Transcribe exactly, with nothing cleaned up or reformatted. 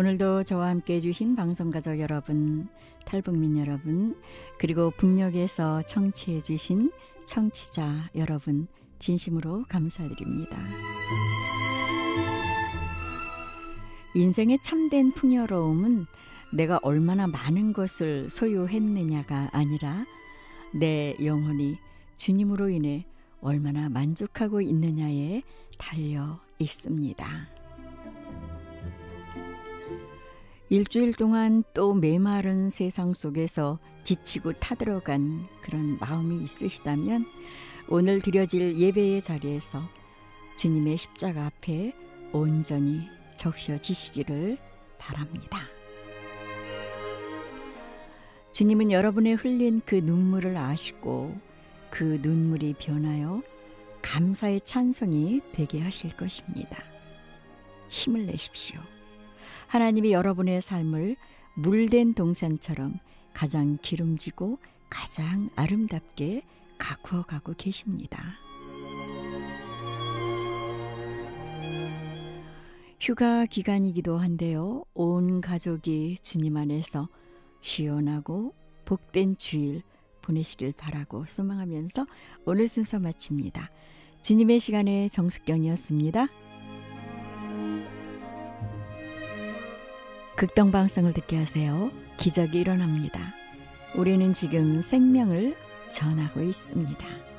오늘도 저와 함께 해주신 방송가족 여러분, 탈북민 여러분, 그리고 북녘에서 청취해주신 청취자 여러분, 진심으로 감사드립니다. 인생의 참된 풍요로움은 내가 얼마나 많은 것을 소유했느냐가 아니라 내 영혼이 주님으로 인해 얼마나 만족하고 있느냐에 달려 있습니다. 일주일 동안 또 메마른 세상 속에서 지치고 타들어간 그런 마음이 있으시다면 오늘 드려질 예배의 자리에서 주님의 십자가 앞에 온전히 적셔지시기를 바랍니다. 주님은 여러분의 흘린 그 눈물을 아시고 그 눈물이 변하여 감사의 찬송이 되게 하실 것입니다. 힘을 내십시오. 하나님이 여러분의 삶을 물된 동산처럼 가장 기름지고 가장 아름답게 가꾸어 가고 계십니다. 휴가 기간이기도 한데요. 온 가족이 주님 안에서 시원하고 복된 주일 보내시길 바라고 소망하면서 오늘 순서 마칩니다. 주님의 시간에 정숙경이었습니다. 극동방송을 듣게 하세요. 기적이 일어납니다. 우리는 지금 생명을 전하고 있습니다.